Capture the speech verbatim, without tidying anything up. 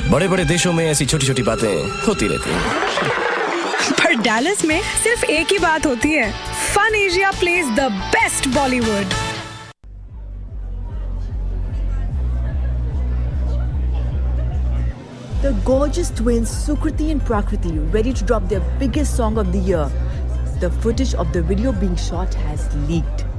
बड़े बड़े देशों में ऐसी छोटी छोटी बातें होती रहती हैं। पर डैलस में सिर्फ एक ही बात होती है, fun Asia plays the best Bollywood. The gorgeous twins Sukriti and Prakriti ready to drop their biggest song of the year. The footage of the video being shot has leaked.